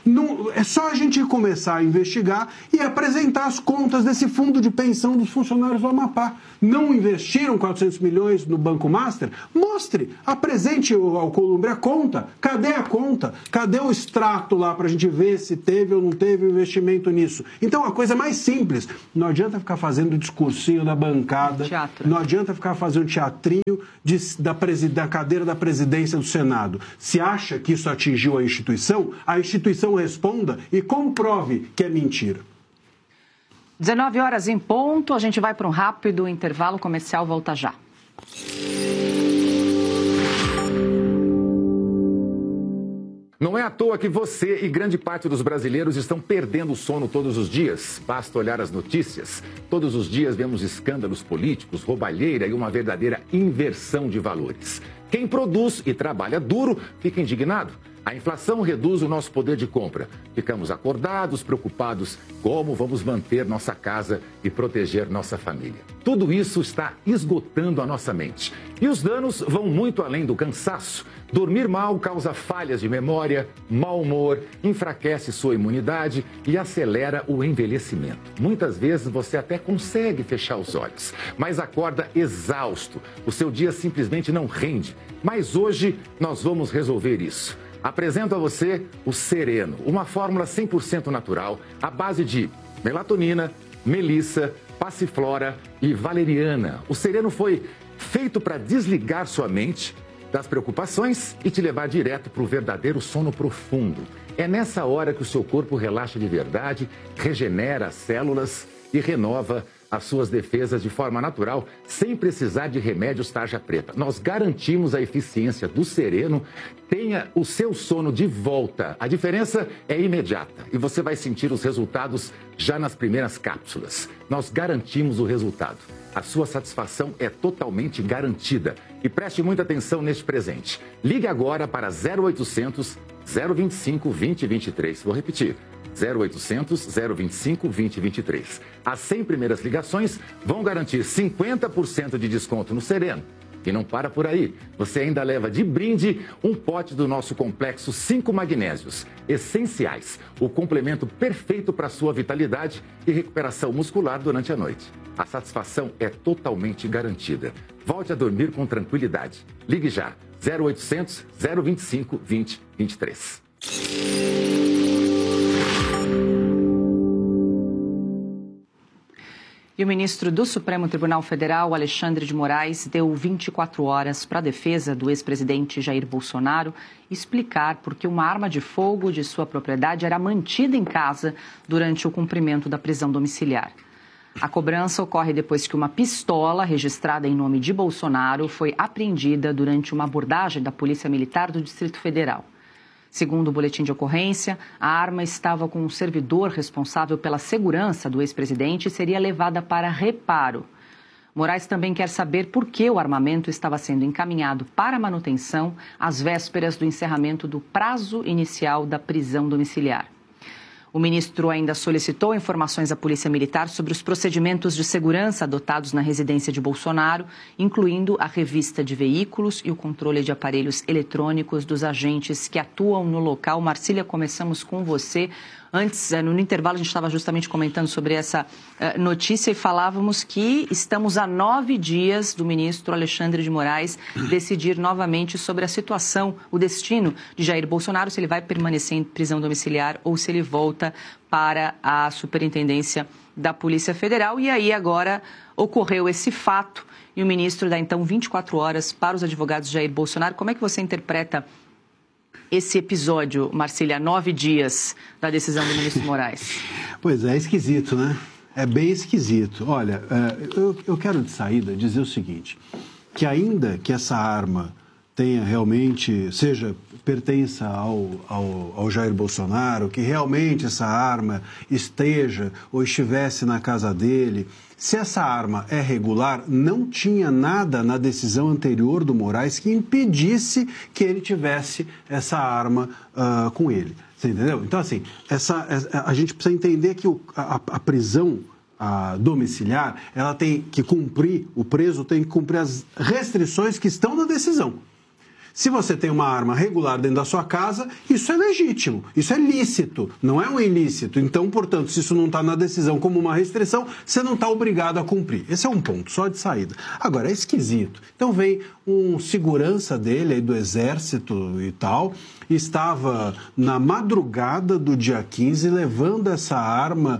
Speaker 6: Não, é só a gente começar a investigar e apresentar as contas desse fundo de pensão dos funcionários do Amapá. Não investiram quatrocentos milhões no Banco Master? Mostre, apresente ao Alcolumbre a conta. Cadê a conta? Cadê o extrato lá para a gente ver se teve ou não teve investimento nisso? Então, a coisa mais simples. Não adianta ficar fazendo discursinho da bancada. Teatro. Não adianta ficar fazendo teatrinho de, da, presi, da cadeira da presidência do Senado. Se acha que isso atingiu a instituição, a instituição responda e comprove que é mentira.
Speaker 3: dezenove horas em ponto, a gente vai para um rápido intervalo comercial, volta já.
Speaker 11: Não é à toa que você e grande parte dos brasileiros estão perdendo o sono todos os dias. Basta olhar as notícias. Todos os dias vemos escândalos políticos, roubalheira e uma verdadeira inversão de valores. Quem produz e trabalha duro fica indignado. A inflação reduz o nosso poder de compra. Ficamos acordados, preocupados como vamos manter nossa casa e proteger nossa família. Tudo isso está esgotando a nossa mente. E os danos vão muito além do cansaço. Dormir mal causa falhas de memória, mau humor, enfraquece sua imunidade e acelera o envelhecimento. Muitas vezes você até consegue fechar os olhos, mas acorda exausto. O seu dia simplesmente não rende. Mas hoje nós vamos resolver isso. Apresento a você o Sereno, uma fórmula cem por cento natural, à base de melatonina, melissa, passiflora e valeriana. O Sereno foi feito para desligar sua mente das preocupações e te levar direto para o verdadeiro sono profundo. É nessa hora que o seu corpo relaxa de verdade, regenera as células e renova as suas defesas de forma natural, sem precisar de remédios tarja preta. Nós garantimos a eficiência do Sereno. Tenha o seu sono de volta. A diferença é imediata e você vai sentir os resultados já nas primeiras cápsulas. Nós garantimos o resultado. A sua satisfação é totalmente garantida. E preste muita atenção neste presente. Ligue agora para zero oitocentos, zero vinte e cinco, vinte, vinte e três. Vou repetir. zero oitocentos, zero vinte e cinco, vinte, vinte e três. As cem primeiras ligações vão garantir cinquenta por cento de desconto no Sereno. E não para por aí. Você ainda leva de brinde um pote do nosso complexo cinco magnésios, essenciais, o complemento perfeito para a sua vitalidade e recuperação muscular durante a noite. A satisfação é totalmente garantida. Volte a dormir com tranquilidade. Ligue já. zero oitocentos, zero vinte e cinco, vinte, vinte e três.
Speaker 3: E o ministro do Supremo Tribunal Federal, Alexandre de Moraes, deu vinte e quatro horas para a defesa do ex-presidente Jair Bolsonaro explicar por que uma arma de fogo de sua propriedade era mantida em casa durante o cumprimento da prisão domiciliar. A cobrança ocorre depois que uma pistola registrada em nome de Bolsonaro foi apreendida durante uma abordagem da Polícia Militar do Distrito Federal. Segundo o boletim de ocorrência, a arma estava com um servidor responsável pela segurança do ex-presidente e seria levada para reparo. Moraes também quer saber por que o armamento estava sendo encaminhado para manutenção às vésperas do encerramento do prazo inicial da prisão domiciliar. O ministro ainda solicitou informações à Polícia Militar sobre os procedimentos de segurança adotados na residência de Bolsonaro, incluindo a revista de veículos e o controle de aparelhos eletrônicos dos agentes que atuam no local. Marcília, começamos com você. Antes, no intervalo, a gente estava justamente comentando sobre essa notícia e falávamos que estamos a nove dias do ministro Alexandre de Moraes decidir novamente sobre a situação, o destino de Jair Bolsonaro, se ele vai permanecer em prisão domiciliar ou se ele volta para a Superintendência da Polícia Federal. E aí agora ocorreu esse fato e o ministro dá então vinte e quatro horas para os advogados de Jair Bolsonaro. Como é que você interpreta esse episódio, Marcília, nove dias da decisão do ministro Moraes?
Speaker 6: Pois é, é esquisito, né? É bem esquisito. Olha, eu, eu quero de saída dizer o seguinte, que ainda que essa arma tenha realmente, seja, pertença ao, ao, ao Jair Bolsonaro, que realmente essa arma esteja ou estivesse na casa dele, se essa arma é regular, não tinha nada na decisão anterior do Moraes que impedisse que ele tivesse essa arma uh, com ele. Você entendeu? Então, assim, essa, a gente precisa entender que o, a, a prisão a domiciliar, ela tem que cumprir, o preso tem que cumprir as restrições que estão na decisão. Se você tem uma arma regular dentro da sua casa, isso é legítimo, isso é lícito, não é um ilícito. Então, portanto, se isso não está na decisão como uma restrição, você não está obrigado a cumprir. Esse é um ponto, só de saída. Agora, é esquisito. Então, vem um segurança dele aí do Exército e tal, estava na madrugada do dia quinze levando essa arma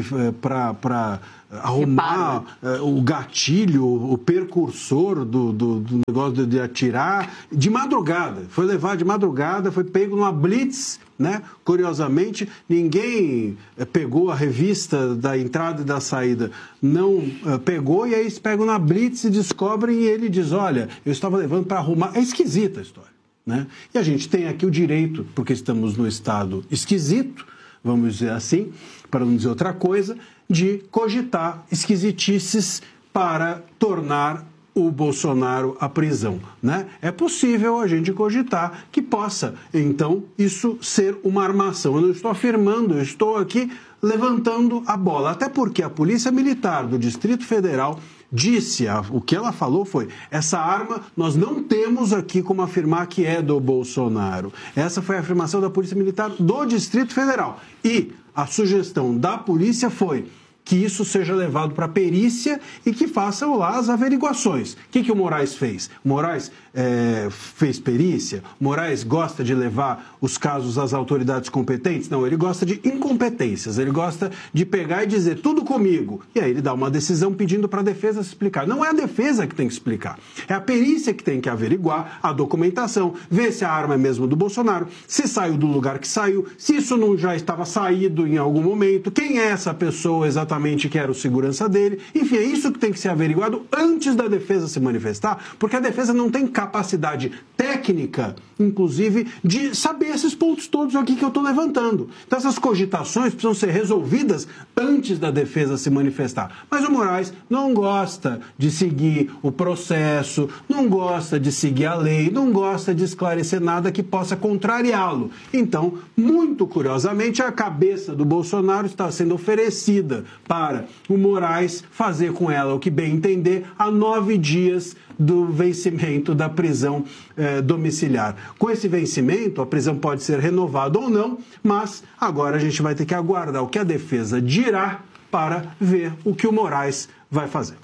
Speaker 6: para arrumar uh, o gatilho, o percursor do, do, do negócio de, de atirar de madrugada. Foi levar de madrugada, foi pego numa blitz, né? Curiosamente, ninguém uh, pegou a revista da entrada e da saída, não uh, pegou, e aí eles pegam na blitz e descobrem, e ele diz, olha, eu estava levando para arrumar. É esquisita a história, né? E a gente tem aqui o direito, porque estamos no estado esquisito, vamos dizer assim, para não dizer outra coisa, de cogitar esquisitices para tornar o Bolsonaro à prisão, né? É possível a gente cogitar que possa, então, isso ser uma armação. Eu não estou afirmando, eu estou aqui levantando a bola, até porque a Polícia Militar do Distrito Federal disse, o que ela falou foi, essa arma nós não temos aqui como afirmar que é do Bolsonaro. Essa foi a afirmação da Polícia Militar do Distrito Federal. E a sugestão da polícia foi que isso seja levado para a perícia e que façam lá as averiguações. O que, que o Moraes fez? O Moraes é, fez perícia? O Moraes gosta de levar os casos às autoridades competentes? Não, ele gosta de incompetências, ele gosta de pegar e dizer tudo comigo. E aí ele dá uma decisão pedindo para a defesa se explicar. Não é a defesa que tem que explicar, é a perícia que tem que averiguar a documentação, ver se a arma é mesmo do Bolsonaro, se saiu do lugar que saiu, se isso não já estava saído em algum momento, quem é essa pessoa exatamente que era o segurança dele. Enfim, é isso que tem que ser averiguado antes da defesa se manifestar, porque a defesa não tem capacidade técnica, inclusive, de saber esses pontos todos aqui que eu estou levantando. Então, essas cogitações precisam ser resolvidas antes da defesa se manifestar. Mas o Moraes não gosta de seguir o processo, não gosta de seguir a lei, não gosta de esclarecer nada que possa contrariá-lo. Então, muito curiosamente, a cabeça do Bolsonaro está sendo oferecida para o Moraes fazer com ela o que bem entender a nove dias do vencimento da prisão eh, domiciliar. Com esse vencimento, a prisão pode ser renovada ou não, mas agora a gente vai ter que aguardar o que a defesa dirá para ver o que o Moraes vai fazer.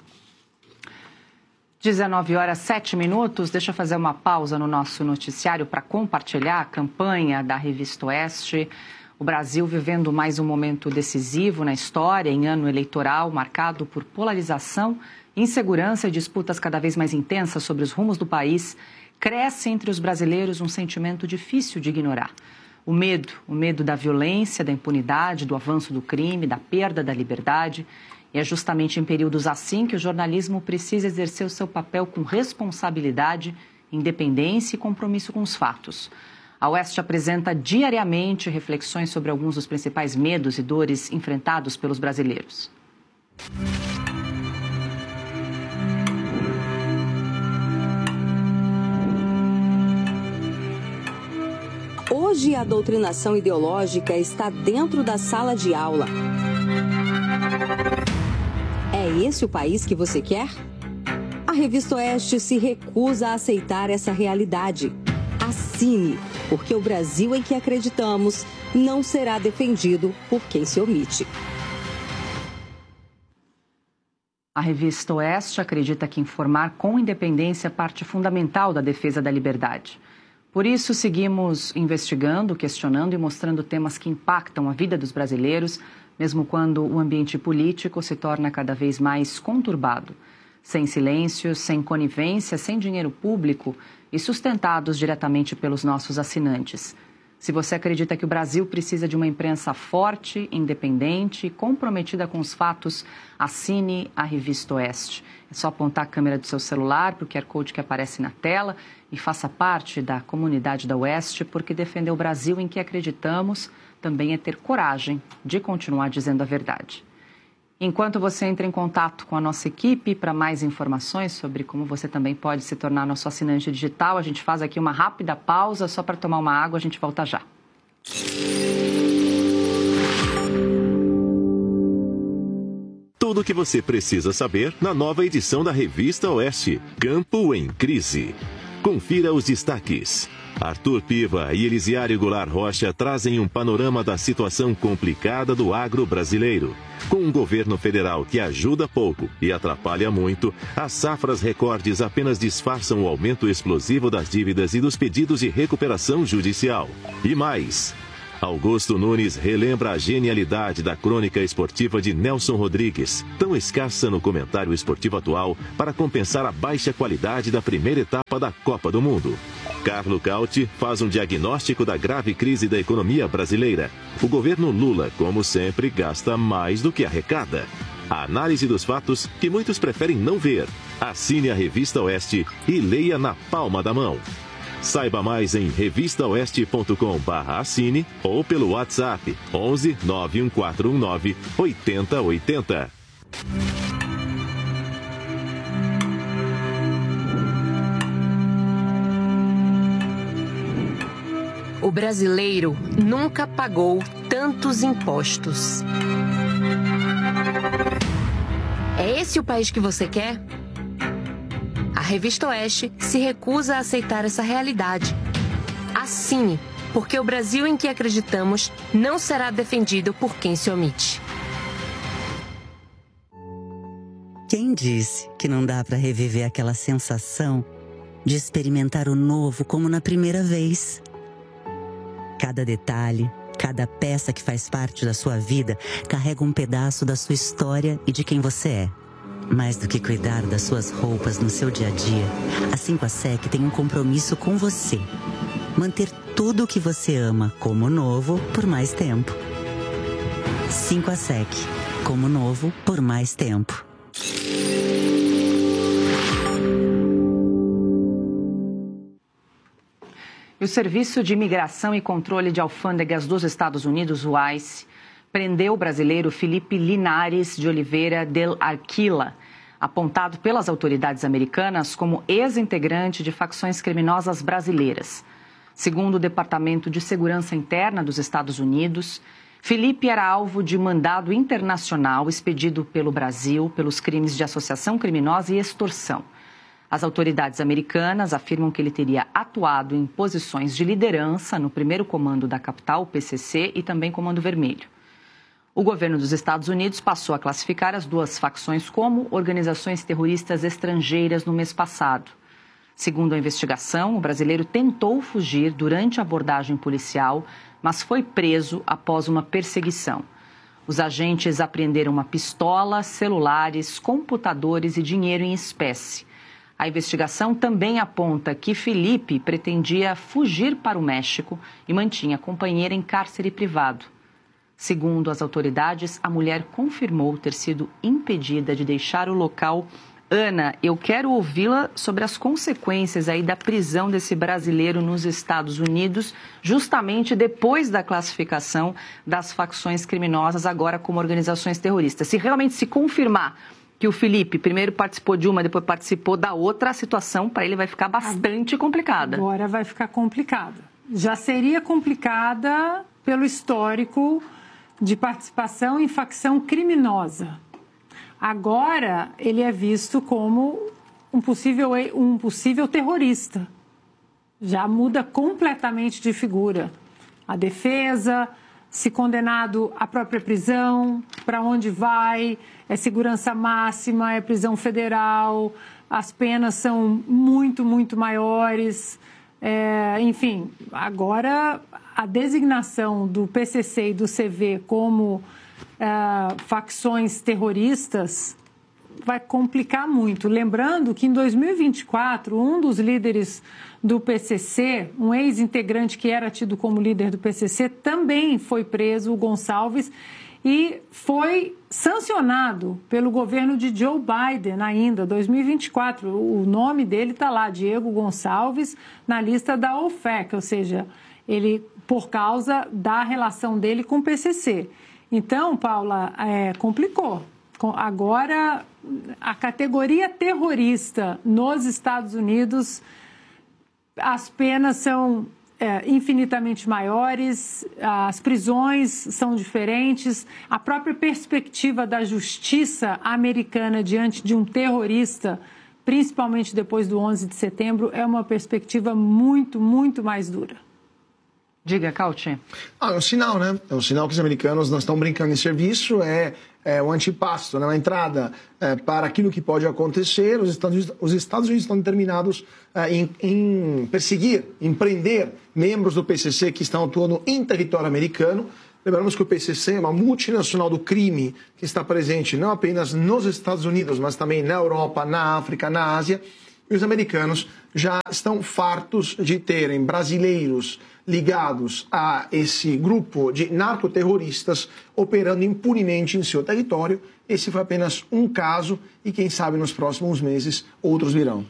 Speaker 3: dezenove horas, sete minutos. Deixa eu fazer uma pausa no nosso noticiário para compartilhar a campanha da Revista Oeste. O Brasil vivendo mais um momento decisivo na história, em ano eleitoral, marcado por polarização, insegurança e disputas cada vez mais intensas sobre os rumos do país, cresce entre os brasileiros um sentimento difícil de ignorar. O medo, o medo da violência, da impunidade, do avanço do crime, da perda da liberdade. E é justamente em períodos assim que o jornalismo precisa exercer o seu papel com responsabilidade, independência e compromisso com os fatos. A Oeste apresenta diariamente reflexões sobre alguns dos principais medos e dores enfrentados pelos brasileiros.
Speaker 12: Hoje, a doutrinação ideológica está dentro da sala de aula. É esse o país que você quer? A Revista Oeste se recusa a aceitar essa realidade. Assine, porque o Brasil em que acreditamos não será defendido por quem se omite.
Speaker 3: A Revista Oeste acredita que informar com independência é parte fundamental da defesa da liberdade. Por isso, seguimos investigando, questionando e mostrando temas que impactam a vida dos brasileiros, mesmo quando o ambiente político se torna cada vez mais conturbado. Sem silêncio, sem conivência, sem dinheiro público e sustentados diretamente pelos nossos assinantes. Se você acredita que o Brasil precisa de uma imprensa forte, independente e comprometida com os fatos, assine a Revista Oeste. É só apontar a câmera do seu celular para o Q R Code que aparece na tela e faça parte da comunidade da Oeste, porque defender o Brasil em que acreditamos também é ter coragem de continuar dizendo a verdade. Enquanto você entra em contato com a nossa equipe para mais informações sobre como você também pode se tornar nosso assinante digital, a gente faz aqui uma rápida pausa só para tomar uma água, a gente volta já.
Speaker 8: Tudo o que você precisa saber na nova edição da Revista Oeste, Campo em Crise. Confira os destaques. Arthur Piva e Elisiário Goulart Rocha trazem um panorama da situação complicada do agro brasileiro. Com um governo federal que ajuda pouco e atrapalha muito, as safras recordes apenas disfarçam o aumento explosivo das dívidas e dos pedidos de recuperação judicial. E mais, Augusto Nunes relembra a genialidade da crônica esportiva de Nelson Rodrigues, tão escassa no comentário esportivo atual para compensar a baixa qualidade da primeira etapa da Copa do Mundo. Carlo Cauti faz um diagnóstico da grave crise da economia brasileira. O governo Lula, como sempre, gasta mais do que arrecada. A análise dos fatos que muitos preferem não ver. Assine a Revista Oeste e leia na palma da mão. Saiba mais em revista oeste ponto com barra assine ou pelo WhatsApp onze nove um quatro um nove oito zero oito zero.
Speaker 13: O brasileiro nunca pagou tantos impostos. É esse o país que você quer? A Revista Oeste se recusa a aceitar essa realidade. Assine, porque o Brasil em que acreditamos não será defendido por quem se omite.
Speaker 14: Quem disse que não dá para reviver aquela sensação de experimentar o novo como na primeira vez? Cada detalhe, cada peça que faz parte da sua vida carrega um pedaço da sua história e de quem você é. Mais do que cuidar das suas roupas no seu dia a dia, a cinco A S E C tem um compromisso com você. Manter tudo o que você ama como novo por mais tempo. cinco A S E C, como novo por mais tempo.
Speaker 3: O Serviço de Imigração e Controle de Alfândegas dos Estados Unidos, o ICE, prendeu o brasileiro Felipe Linares de Oliveira del Arquila, apontado pelas autoridades americanas como ex-integrante de facções criminosas brasileiras. Segundo o Departamento de Segurança Interna dos Estados Unidos, Felipe era alvo de mandado internacional expedido pelo Brasil pelos crimes de associação criminosa e extorsão. As autoridades americanas afirmam que ele teria atuado em posições de liderança no primeiro comando da capital, o P C C, e também Comando Vermelho. O governo dos Estados Unidos passou a classificar as duas facções como organizações terroristas estrangeiras no mês passado. Segundo a investigação, o brasileiro tentou fugir durante a abordagem policial, mas foi preso após uma perseguição. Os agentes apreenderam uma pistola, celulares, computadores e dinheiro em espécie. A investigação também aponta que Felipe pretendia fugir para o México e mantinha a companheira em cárcere privado. Segundo as autoridades, a mulher confirmou ter sido impedida de deixar o local. Ana, eu quero ouvi-la sobre as consequências aí da prisão desse brasileiro nos Estados Unidos, justamente depois da classificação das facções criminosas agora como organizações terroristas. Se realmente se confirmar que o Felipe primeiro participou de uma, depois participou da outra, a situação para ele vai ficar bastante complicada.
Speaker 1: Agora vai ficar complicada. Já seria complicada pelo histórico de participação em facção criminosa. Agora ele é visto como um possível, um possível terrorista. Já muda completamente de figura. A defesa, se condenado à própria prisão, para onde vai, é segurança máxima, é prisão federal, as penas são muito, muito maiores. É, enfim, agora a designação do P C C e do C V como é, facções terroristas vai complicar muito. Lembrando que em dois mil e vinte e quatro, um dos líderes do P C C, um ex-integrante que era tido como líder do P C C, também foi preso, o Gonçalves, e foi sancionado pelo governo de Joe Biden ainda, dois mil e vinte e quatro. O nome dele está lá, Diego Gonçalves, na lista da O F E C, ou seja, ele por causa da relação dele com o P C C. Então, Paula, é, complicou. Agora, a categoria terrorista nos Estados Unidos, as penas são é, infinitamente maiores, as prisões são diferentes, a própria perspectiva da justiça americana diante de um terrorista principalmente depois do onze de setembro, é uma perspectiva muito, muito mais dura.
Speaker 3: Diga, Cauti.
Speaker 9: Ah, é um sinal, né? É um sinal que os americanos não estão brincando em serviço, é, é um antipasto, né? Uma entrada é, para aquilo que pode acontecer. Os Estados Unidos, os Estados Unidos estão determinados é, em, em perseguir, em prender membros do P C C que estão atuando em território americano. Lembramos que o P C C é uma multinacional do crime que está presente não apenas nos Estados Unidos, mas também na Europa, na África, na Ásia. E os americanos já estão fartos de terem brasileiros ligados a esse grupo de narcoterroristas operando impunemente em seu território. Esse foi apenas um caso e, quem sabe, nos próximos meses outros virão.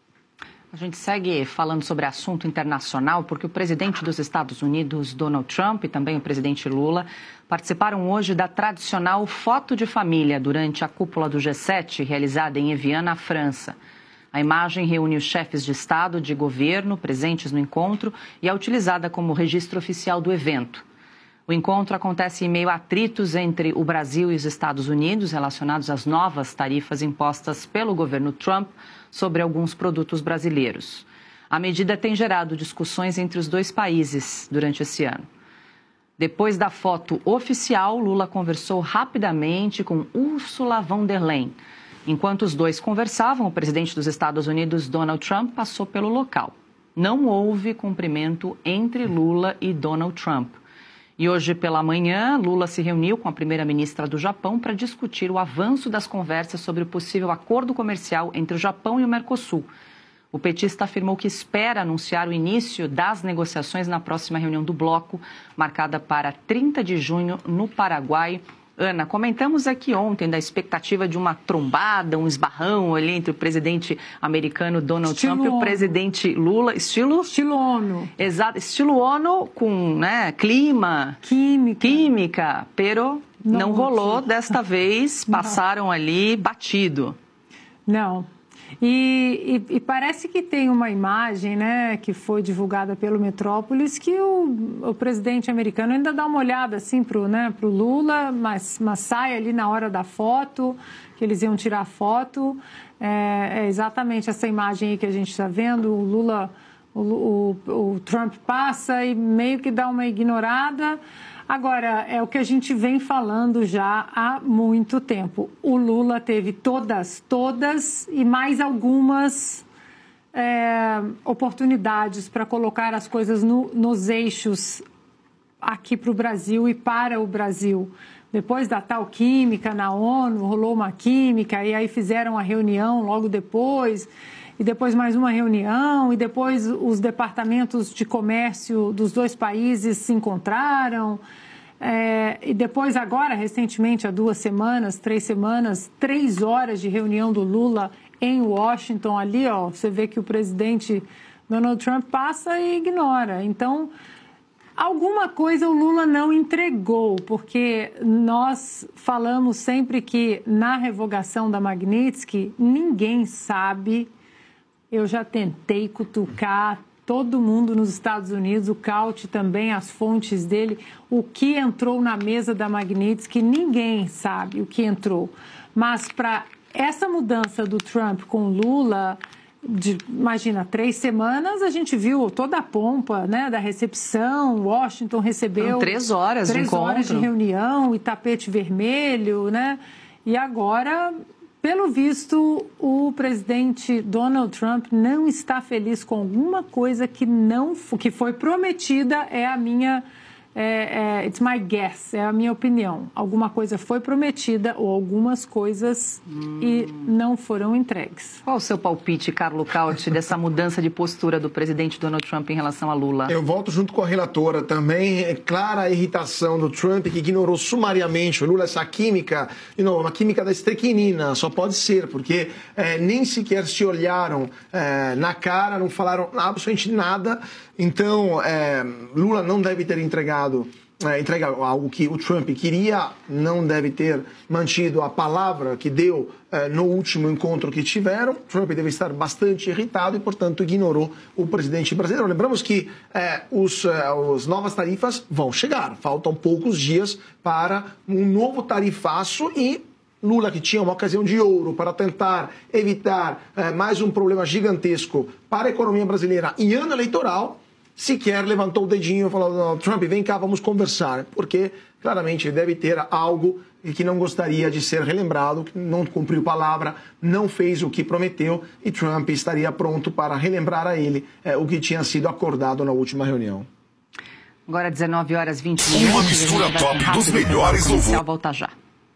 Speaker 3: A gente segue falando sobre assunto internacional porque o presidente dos Estados Unidos, Donald Trump, e também o presidente Lula participaram hoje da tradicional foto de família durante a cúpula do G sete, realizada em Evian, na França. A imagem reúne os chefes de Estado, de governo, presentes no encontro e é utilizada como registro oficial do evento. O encontro acontece em meio a atritos entre o Brasil e os Estados Unidos relacionados às novas tarifas impostas pelo governo Trump sobre alguns produtos brasileiros. A medida tem gerado discussões entre os dois países durante esse ano. Depois da foto oficial, Lula conversou rapidamente com Ursula von der Leyen. Enquanto os dois conversavam, o presidente dos Estados Unidos, Donald Trump, passou pelo local. Não houve cumprimento entre Lula e Donald Trump. E hoje pela manhã, Lula se reuniu com a primeira-ministra do Japão para discutir o avanço das conversas sobre o possível acordo comercial entre o Japão e o Mercosul. O petista afirmou que espera anunciar o início das negociações na próxima reunião do bloco, marcada para trinta de junho, no Paraguai. Ana, comentamos aqui ontem da expectativa de uma trombada, um esbarrão ali entre o presidente americano Donald estilo Trump e o presidente Lula. Estilo?
Speaker 1: Estilo ONU.
Speaker 3: Exato, estilo ONU com né, clima,
Speaker 1: química,
Speaker 3: química pero não, não rolou desta vez, passaram não. ali batido.
Speaker 1: Não. E, e, e parece que tem uma imagem, né, que foi divulgada pelo Metrópolis, que o, o presidente americano ainda dá uma olhada assim para o né, pro Lula, mas, mas sai ali na hora da foto, que eles iam tirar foto. É, é exatamente essa imagem aí que a gente está vendo. O Lula, o, o, o Trump passa e meio que dá uma ignorada. Agora, é o que a gente vem falando já há muito tempo. O Lula teve todas, todas e mais algumas é, oportunidades para colocar as coisas no, nos eixos aqui para o Brasil e para o Brasil. Depois da tal química na ONU, rolou uma química e aí fizeram a reunião logo depois. E depois mais uma reunião, e depois os departamentos de comércio dos dois países se encontraram. É, e depois agora, recentemente, há duas semanas, três semanas, três horas de reunião do Lula em Washington. Ali, ó, você vê que o presidente Donald Trump passa e ignora. Então, alguma coisa o Lula não entregou, porque nós falamos sempre que na revogação da Magnitsky, ninguém sabe. Eu já tentei cutucar todo mundo nos Estados Unidos, o Cauti também, as fontes dele, o que entrou na mesa da Magnitsky, ninguém sabe o que entrou. Mas para essa mudança do Trump com Lula, de, imagina, três semanas, a gente viu toda a pompa né, da recepção, Washington recebeu...
Speaker 3: Foram três horas
Speaker 1: três
Speaker 3: de
Speaker 1: horas de reunião e tapete vermelho, né? E agora... Pelo visto, o presidente Donald Trump não está feliz com alguma coisa que não que foi prometida, é a minha, é, é, it's my guess, é a minha opinião. Alguma coisa foi prometida ou algumas coisas hum. e não foram entregues.
Speaker 3: Qual o seu palpite, Carlo Cauti, dessa mudança de postura do presidente Donald Trump em relação a Lula?
Speaker 9: Eu volto junto com a relatora também. É clara a irritação do Trump, que ignorou sumariamente o Lula, essa química, não, uma química da estrequinina, só pode ser, porque é, nem sequer se olharam é, na cara, não falaram absolutamente nada. Então, é, Lula não deve ter entregado, é, entregado algo que o Trump queria, não deve ter mantido a palavra que deu é, no último encontro que tiveram. Trump deve estar bastante irritado e, portanto, ignorou o presidente brasileiro. Lembramos que é, os, é, as novas tarifas vão chegar, faltam poucos dias para um novo tarifaço e Lula, que tinha uma ocasião de ouro para tentar evitar é, mais um problema gigantesco para a economia brasileira em ano eleitoral, sequer levantou o dedinho e falou, Trump, vem cá, vamos conversar, porque claramente ele deve ter algo que não gostaria de ser relembrado, que não cumpriu palavra, não fez o que prometeu, e Trump estaria pronto para relembrar a ele é, o que tinha sido acordado na última reunião.
Speaker 3: Agora dezenove horas e vinte minutos.
Speaker 15: Uma mistura top dos melhores louvores.
Speaker 3: Volta já.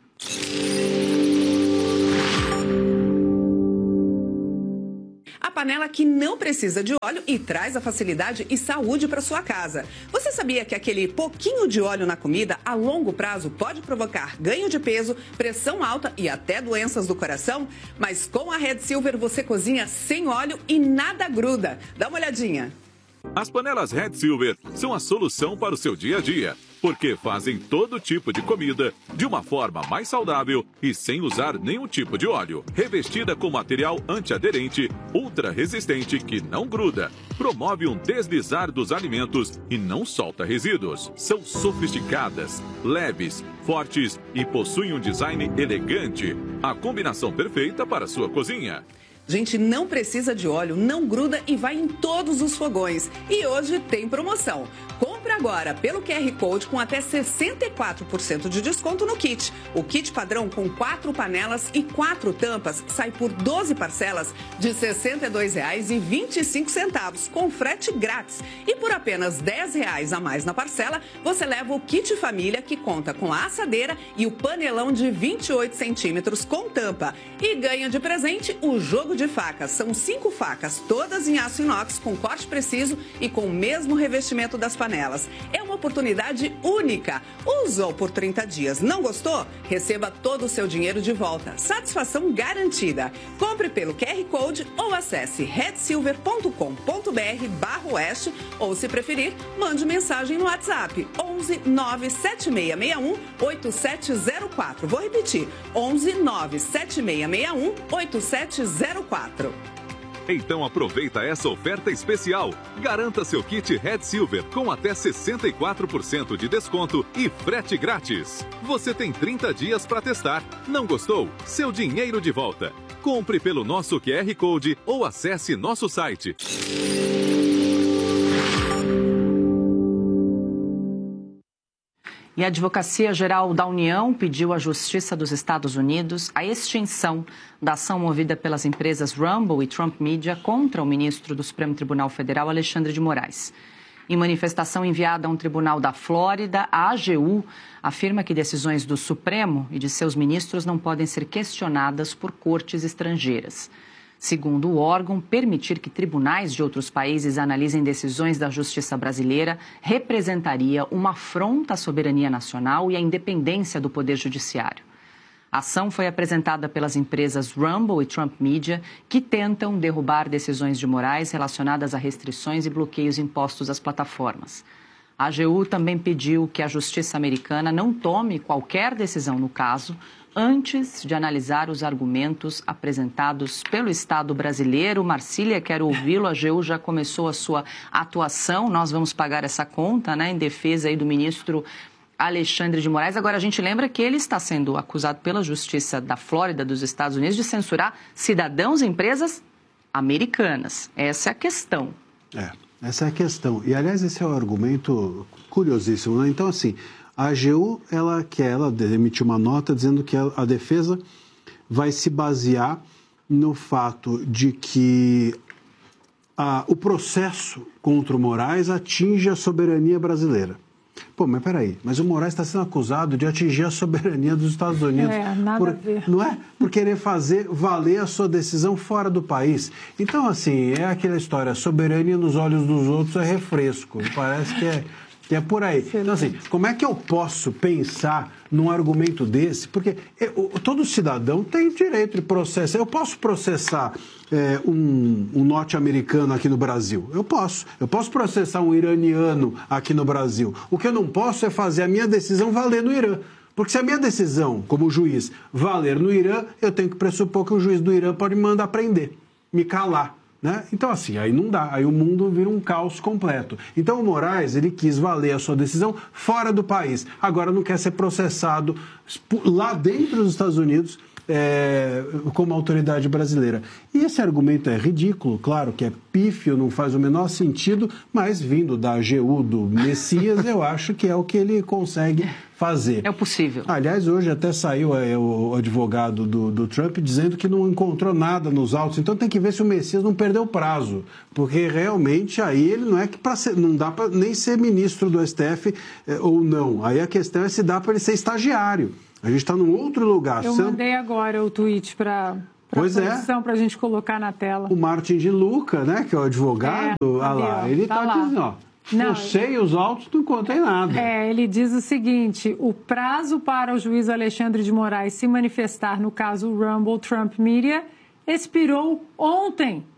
Speaker 16: A panela que não precisa de óleo e traz a facilidade e saúde para sua casa. Você sabia que aquele pouquinho de óleo na comida, a longo prazo, pode provocar ganho de peso, pressão alta e até doenças do coração? Mas com a Red Silver você cozinha sem óleo e nada gruda. Dá uma olhadinha.
Speaker 8: As panelas Red Silver são a solução para o seu dia a dia, porque fazem todo tipo de comida de uma forma mais saudável e sem usar nenhum tipo de óleo. Revestida com material antiaderente, ultra resistente que não gruda, promove um deslizar dos alimentos e não solta resíduos. São sofisticadas, leves, fortes e possuem um design elegante. A combinação perfeita para a sua cozinha.
Speaker 16: Gente, não precisa de óleo, não gruda e vai em todos os fogões. E hoje tem promoção. Compre agora pelo Q R Code com até sessenta e quatro por cento de desconto no kit. O kit padrão com quatro panelas e quatro tampas sai por doze parcelas de sessenta e dois reais e vinte e cinco centavos, com frete grátis. E por apenas dez reais a mais na parcela, você leva o kit família, que conta com a assadeira e o panelão de vinte e oito centímetros com tampa. E ganha de presente o jogo de facas. São cinco facas, todas em aço inox, com corte preciso e com o mesmo revestimento das panelas. É uma oportunidade única. Usou por trinta dias, não gostou? Receba todo o seu dinheiro de volta. Satisfação garantida. Compre pelo Q R Code ou acesse red silver ponto com ponto br barra oeste, ou se preferir, mande mensagem no WhatsApp onze nove sete seis seis um oito sete zero quatro. Vou repetir, onze nove sete seis seis um oito sete zero quatro.
Speaker 8: Então aproveita essa oferta especial. Garanta seu kit Red Silver com até sessenta e quatro por cento de desconto e frete grátis. Você tem trinta dias para testar. Não gostou? Seu dinheiro de volta. Compre pelo nosso Q R Code ou acesse nosso site.
Speaker 3: E a Advocacia Geral da União pediu à Justiça dos Estados Unidos a extinção da ação movida pelas empresas Rumble e Trump Media contra o ministro do Supremo Tribunal Federal, Alexandre de Moraes. Em manifestação enviada a um tribunal da Flórida, a AGU afirma que decisões do Supremo e de seus ministros não podem ser questionadas por cortes estrangeiras. Segundo o órgão, permitir que tribunais de outros países analisem decisões da justiça brasileira representaria uma afronta à soberania nacional e à independência do Poder Judiciário. A ação foi apresentada pelas empresas Rumble e Trump Media, que tentam derrubar decisões de Moraes relacionadas a restrições e bloqueios impostos às plataformas. A AGU também pediu que a justiça americana não tome qualquer decisão no caso antes de analisar os argumentos apresentados pelo Estado brasileiro. Marcília, quero ouvi-lo. A AGU já começou a sua atuação. Nós vamos pagar essa conta, né, em defesa aí do ministro Alexandre de Moraes. Agora, a gente lembra que ele está sendo acusado pela Justiça da Flórida, dos Estados Unidos, de censurar cidadãos e empresas americanas. Essa é a questão.
Speaker 6: É, essa é a questão. E, aliás, esse é um argumento curiosíssimo, né? Então, assim, a AGU, ela quer, ela emitiu uma nota dizendo que a, a defesa vai se basear no fato de que a, o processo contra o Moraes atinge a soberania brasileira. Pô, mas peraí, mas o Moraes está sendo acusado de atingir a soberania dos Estados Unidos.
Speaker 1: É, nada
Speaker 6: por,
Speaker 1: a ver.
Speaker 6: Não é? Por querer fazer valer a sua decisão fora do país. Então, assim, é aquela história, soberania nos olhos dos outros é refresco. Parece que é... que é por aí. Então, assim, como é que eu posso pensar num argumento desse? Porque eu, todo cidadão tem direito de processar. Eu posso processar é, um, um norte-americano aqui no Brasil. Eu posso. Eu posso processar um iraniano aqui no Brasil. O que eu não posso é fazer a minha decisão valer no Irã. Porque se a minha decisão, como juiz, valer no Irã, eu tenho que pressupor que o juiz do Irã pode me mandar prender, me calar. Né? Então, assim, aí não dá, aí o mundo vira um caos completo. Então, o Moraes, ele quis valer a sua decisão fora do país. Agora não quer ser processado lá dentro dos Estados Unidos é, como autoridade brasileira. E esse argumento é ridículo, claro que é pífio, não faz o menor sentido, mas vindo da A G U do Messias, eu acho que é o que ele consegue fazer.
Speaker 3: É o possível.
Speaker 6: Aliás, hoje até saiu é, o advogado do, do Trump dizendo que não encontrou nada nos autos. Então tem que ver se o Messias não perdeu o prazo, porque realmente aí ele não é que para ser, não dá para nem ser ministro do S T F é, ou não. Aí a questão é se dá para ele ser estagiário. A gente está num outro lugar.
Speaker 1: Eu mandei agora o tweet para
Speaker 6: Pois é.
Speaker 1: Para a gente colocar na tela.
Speaker 6: O Martin de Luca, né, que é o advogado, é, ah lá, ó, ele está tá dizendo, ó, não, você e os autos não encontrei nada.
Speaker 1: É, ele diz o seguinte: o prazo para o juiz Alexandre de Moraes se manifestar no caso Rumble Trump Media expirou ontem.